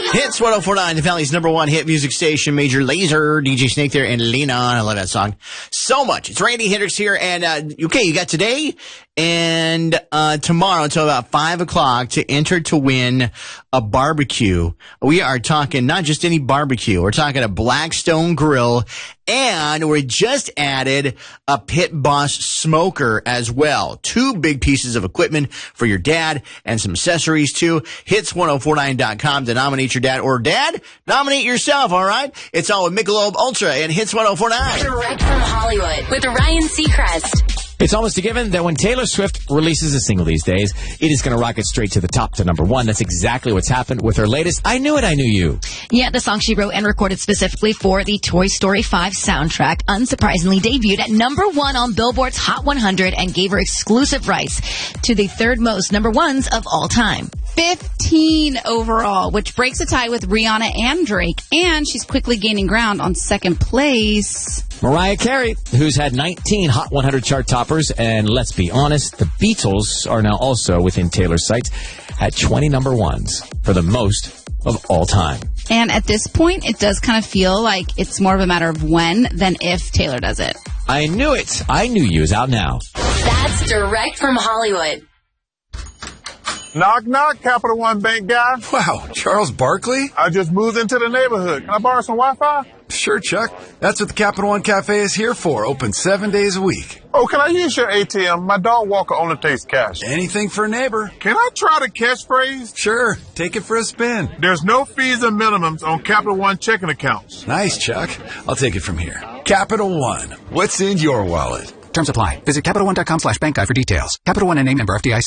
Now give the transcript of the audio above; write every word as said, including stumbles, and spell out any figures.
Hits one oh four point nine, the Valley's number one hit music station. Major Lazer, D J Snake there, and Lean On. I love that song so much. It's Randy Hendricks here, and uh, okay, you got today and uh tomorrow until about five o'clock to enter to win a barbecue. We are talking not just any barbecue. We're talking a Blackstone grill, and we just added a Pit Boss smoker as well. Two big pieces of equipment for your dad and some accessories too. hits ten forty-nine dot com to nominate your dad, or dad, nominate yourself, all right? It's all with Michelob Ultra and Hits ten forty-nine. Direct from Hollywood with Ryan Seacrest. It's almost a given that when Taylor Swift releases a single these days, it is going to rocket straight to the top, to number one. That's exactly what's happened with her latest I Knew It, I Knew You. Yeah, the song she wrote and recorded specifically for the Toy Story five soundtrack unsurprisingly debuted at number one on Billboard's Hot one hundred and gave her exclusive rights to the third most number ones of all time. fifteen overall, which breaks a tie with Rihanna and Drake, and she's quickly gaining ground on second place. Mariah Carey, who's had nineteen Hot one hundred chart toppers, and let's be honest, the Beatles are now also within Taylor's sights at twenty number ones for the most of all time. And at this point, it does kind of feel like it's more of a matter of when than if Taylor does it. I Knew It, I Knew You is out now. That's direct from Hollywood. Knock, knock, Capital One Bank guy. Wow, Charles Barkley? I just moved into the neighborhood. Can I borrow some Wi-Fi? Sure, Chuck. That's what the Capital One Cafe is here for. Open seven days a week. Oh, can I use your A T M? My dog walker only takes cash. Anything for a neighbor. Can I try the catchphrase? Sure. Take it for a spin. There's no fees or minimums on Capital One checking accounts. Nice, Chuck. I'll take it from here. Capital One. What's in your wallet? Terms apply. Visit CapitalOne.com slash bank guide for details. Capital One and name member F D I C.